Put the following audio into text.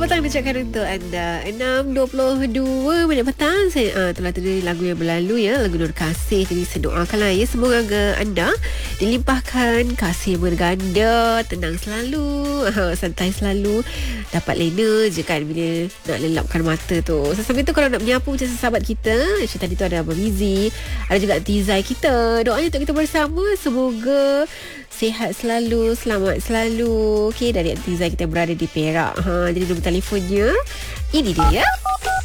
Selamat petang ucapkan untuk anda. 6.22 minit petang. Saya telah terdengar lagu yang berlalu ya, lagu Nur Kasih. Jadi saya doakanlah ya, semoga anda dilimpahkan kasih berganda, tenang selalu, santai selalu, dapat lena je kan bila nak lelapkan mata tu. Sambil tu kalau nak menyapu macam sahabat kita, macam tadi tu ada Abang Mizi, ada juga Tizai kita. Doanya untuk kita bersama, semoga sihat selalu, selamat selalu. Okey, dari Tizai kita berada di Perak. Jadi nombor telefonnya ini dia.